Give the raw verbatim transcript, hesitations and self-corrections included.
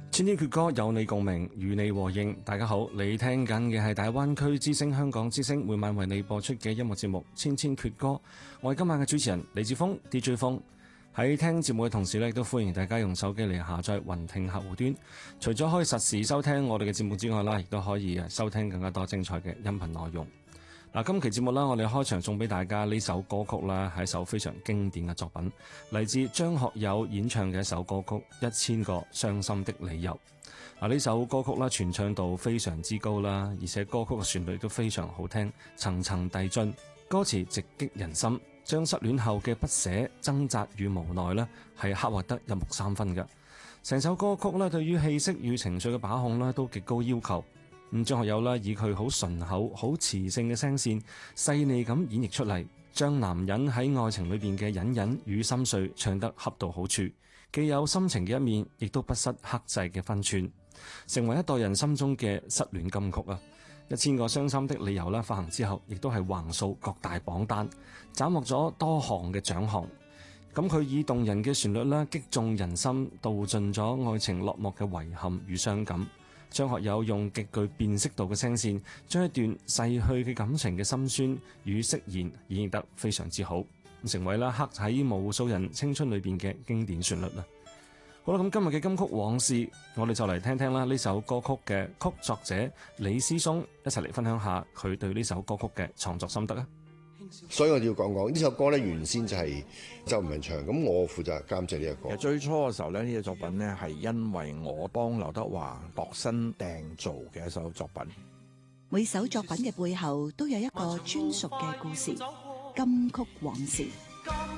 千禧決歌有你共鳴，與你和應。大家好，你聽緊嘅係大灣區之聲香港之聲每晚為你播出嘅音樂節目《千千決歌》。我係今晚嘅主持人李志峰 D J 峰。喺聽節目嘅同時咧，亦都歡迎大家用手機嚟下載雲聽客戶端。除咗可以實時收聽我哋嘅節目之外啦，亦都可以收聽更加多精彩嘅音頻內容。嗱，今期節目啦，我哋開場送俾大家呢首歌曲啦，係一首非常經典嘅作品，嚟自張學友演唱嘅一首歌曲《一千個傷心的理由》。嗱，呢首歌曲啦，傳唱度非常之高啦，而且歌曲嘅旋律都非常好聽，層層遞進，歌詞直擊人心，將失戀後嘅不捨、掙扎與無奈呢係刻畫得一目三分嘅。成首歌曲呢，對於氣息與情緒嘅把控呢，都極高要求。咁張學友啦，以佢好順口、好磁性嘅聲線，細膩咁演繹出嚟，將男人喺愛情裏邊嘅隱忍與心碎唱得恰到好處，既有深情嘅一面，亦都不失克制嘅分寸，成為一代人心中嘅失戀金曲啊！一千個傷心的理由啦，發行之後，亦都係橫掃各大榜單，斬獲咗多項嘅獎項。咁佢以動人嘅旋律啦，擊中人心，道盡咗愛情落幕嘅遺憾與傷感。張學友用極具辨識度嘅聲線，將一段逝去嘅感情嘅心酸與釋然演繹得非常之好，成為啦刻喺無數人青春裏邊嘅經典旋律啦。好啦，咁今日嘅金曲往事，我哋就嚟聽聽啦呢首歌曲嘅曲作者李思松，一齊嚟分享下佢對呢首歌曲嘅創作心得啊！ 所以我要講講呢首歌咧，原先就係周文唱，咁我負責監製呢個歌。 其實最初嘅時候咧，呢個作品咧係因為我幫劉德華度身訂造嘅一首作品。 每首作品嘅背後都有一個專屬嘅故事，金曲往事。